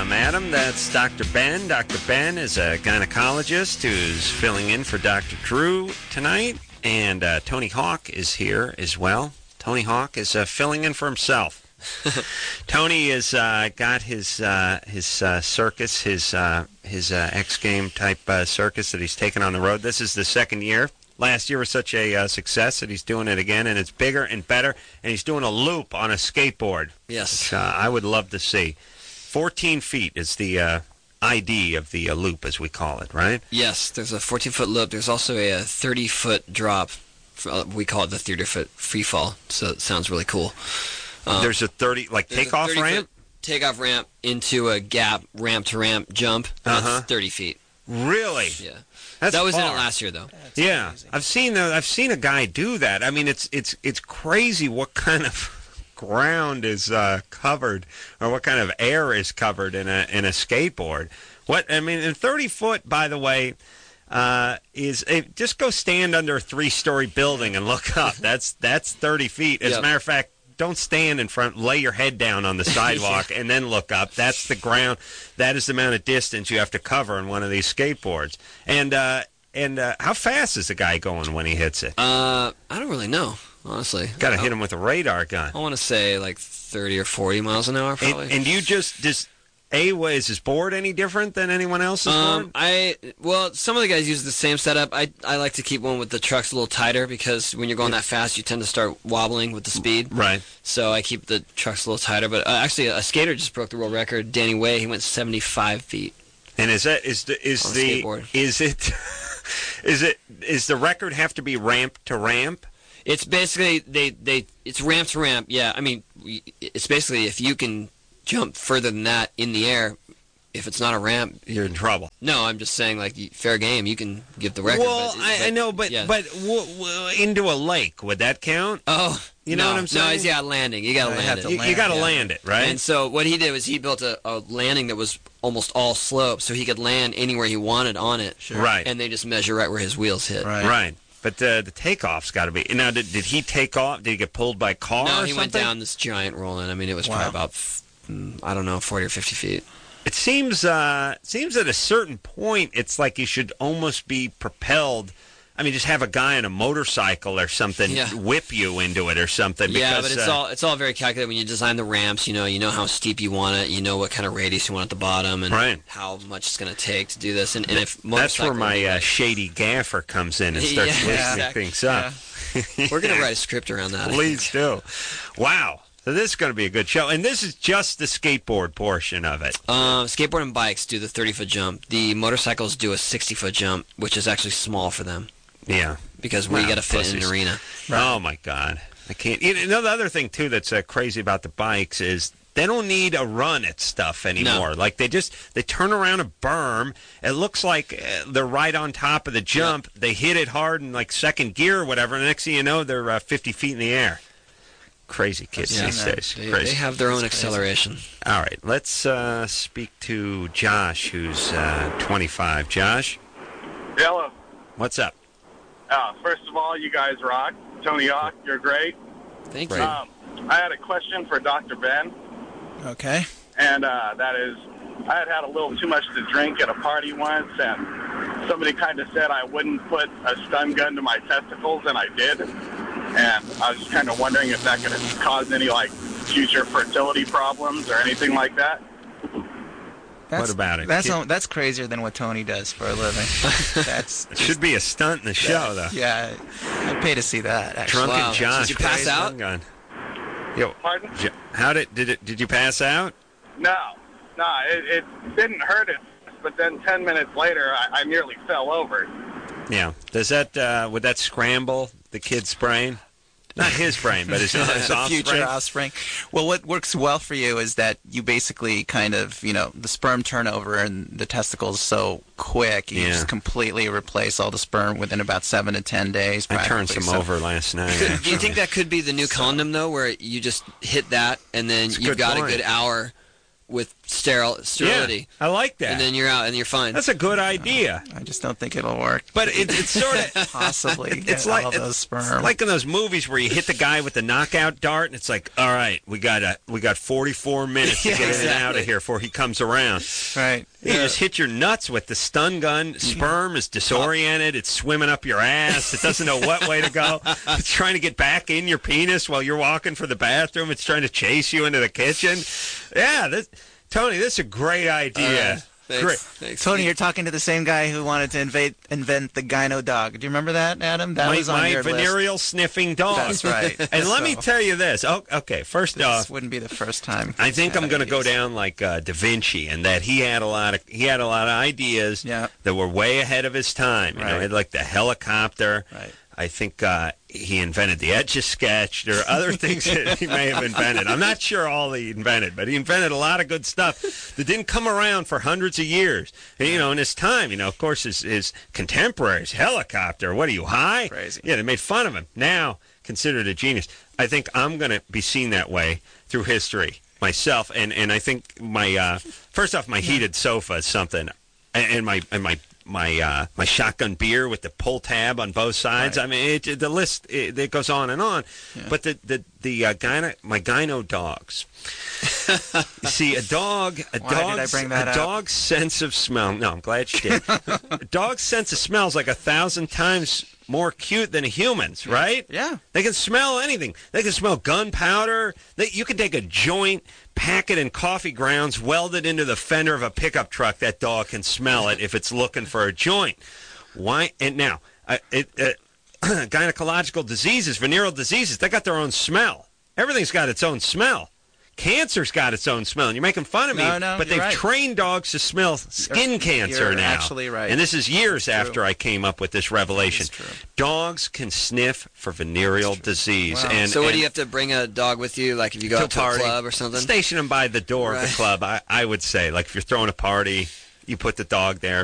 I'm Adam. That's Dr. Ben. Dr. Ben is a gynecologist who's filling in for Dr. Drew tonight. And Tony Hawk is here as well. Tony Hawk is filling in for himself. Tony has got his circus, his X Game type circus that he's taken on the road. This is the second year. Last year was such a success that he's doing it again, and it's bigger and better, and he's doing a loop on a skateboard. Yes. Which, I would love to see. 14 feet is the ID of the loop, as we call it, right? Yes, there's a 14-foot loop. There's also a 30-foot drop. We call it the 30-foot free fall, so it sounds really cool. There's a 30, like takeoff ramp? Takeoff ramp into a gap, ramp-to-ramp jump. That's 30 feet. Really? Yeah. That was in it last year, though. That's amazing. I've seen a guy do that. I mean, it's crazy what kind of ground is covered, or what kind of air is covered in a skateboard. And 30 foot, by the way, just go stand under a 3-story building and look up. That's 30 feet. As a matter of fact, don't stand in front. Lay your head down on the sidewalk and then look up. That's the ground. That is the amount of distance you have to cover on one of these skateboards. And how fast is the guy going when he hits it? I don't really know, honestly. Got to hit him with a radar gun. I want to say like 30 or 40 miles an hour, probably. And you just is his board any different than anyone else's board? Well, some of the guys use the same setup. I like to keep one with the trucks a little tighter, because when you're going that fast, you tend to start wobbling with the speed. Right. So I keep the trucks a little tighter. But actually, a skater just broke the world record. Danny Way, he went 75 feet. And is the record have to be ramp to ramp? It's basically it's ramp to ramp. Yeah, I mean, it's basically if you can jump further than that in the air, if it's not a ramp, you're in trouble. No, I'm just saying, like, fair game. You can give the record. Well, I know, but into a lake, would that count? Oh, you know what I'm saying? No, it's landing. You got to land it. You got to land it, right? And so what he did was he built a landing that was almost all slope, so he could land anywhere he wanted on it. Sure. Right. And they just measure right where his wheels hit. Right. But the takeoff's got to be. Now, did he take off? Did he get pulled by a car? No, or he something? went down this giant rolling. I mean, it was probably about 40 or 50 feet. It seems at a certain point, it's like you should almost be propelled. I mean, just have a guy on a motorcycle or something whip you into it or something. Yeah, because, but it's all very calculated. When you design the ramps, you know how steep you want it, you know what kind of radius you want at the bottom, and how much it's going to take to do this. And if that's where my shady gaffer comes in and starts loosening things up. We're going to write a script around that. Please do. Wow. So this is going to be a good show. And this is just the skateboard portion of it. Skateboard and bikes do the 30-foot jump. The motorcycles do a 60-foot jump, which is actually small for them. Yeah. Because we got to fit in an arena. Right. Oh, my God. I can't. The other thing, too, that's crazy about the bikes is they don't need a run at stuff anymore. No. Like, they turn around a berm. It looks like they're right on top of the jump. Yep. They hit it hard in, like, second gear or whatever. And the next thing you know, they're 50 feet in the air. Crazy kids these days. They have their own acceleration. All right. Let's speak to Josh, who's 25. Josh? Hello. What's up? First of all, you guys rock. Tony Hawk, you're great. Thank you. I had a question for Dr. Ben. Okay. And that is, I had a little too much to drink at a party once, and somebody kind of said I wouldn't put a stun gun to my testicles, and I did. And I was just kind of wondering if that could cause any, like, future fertility problems or anything like that. What about it? That's crazier than what Tony does for a living. It should be a stunt in the show, though. Yeah, I'd pay to see that. Actually. Drunken Josh. Did you pass out? Yo, pardon? Did you pass out? No, it didn't hurt it, but then 10 minutes later, I nearly fell over. Yeah. Does that would that scramble the kid's brain? Not his brain, but his offspring. Future offspring. Well, what works well for you is that you basically kind of, the sperm turnover and the testicles so quick, you just completely replace all the sperm within about 7 to 10 days. I turned some over last night. Do you think that could be the new condom, though, where you just hit that and then you've got a good hour with sterility. Yeah, I like that. And then you're out and you're fine. That's a good idea. I just don't think it'll work. But it's sort of possibly it's like all those sperm. It's like in those movies where you hit the guy with the knockout dart, and it's like, all right, we got 44 minutes to get in and out of here before he comes around. Right. You just hit your nuts with the stun gun. Sperm is disoriented. It's swimming up your ass. It doesn't know what way to go. It's trying to get back in your penis while you're walking for the bathroom. It's trying to chase you into the kitchen. Yeah, Tony, this is a great idea. Thanks. Tony, you're talking to the same guy who wanted to invent the gyno dog. Do you remember that, Adam? That was on your venereal list. Sniffing dog. That's right. And let me tell you this. Oh, okay, first off, this wouldn't be the first time. I think I'm going to go down like Da Vinci, and that he had a lot of ideas that were way ahead of his time. You know, he had like the helicopter. Right. I think he invented the Etch-a-Sketch. There are other things that he may have invented. I'm not sure all he invented, but he invented a lot of good stuff that didn't come around for hundreds of years. And, you know, in his time, you know, of course, his contemporaries, helicopter, what are you, high? Crazy. Yeah, they made fun of him. Now, considered a genius. I think I'm going to be seen that way through history myself. And I think my, first off, my heated sofa is something. And my shotgun beer with the pull tab on both sides. Right. I mean, the list it goes on and on. Yeah. But my gyno dogs. See, a dog's sense of smell. No, I'm glad you did. A dog's sense of smell is like 1,000 times more cute than a human's, right? Yeah. They can smell anything. They can smell gunpowder. You can take a joint, pack it in coffee grounds, weld it into the fender of a pickup truck. That dog can smell it if it's looking for a joint. Why? And now, gynecological diseases, venereal diseases, they got their own smell. Everything's got its own smell. Cancer's got its own smell. And you're making fun of me, but they've trained dogs to smell skin cancer you're now. Actually right. And this is years after I came up with this revelation. Dogs can sniff for venereal disease. Wow. So what do you have to bring a dog with you, like if you go out to a club or something? Station him by the door of the club, I would say. Like if you're throwing a party, you put the dog there.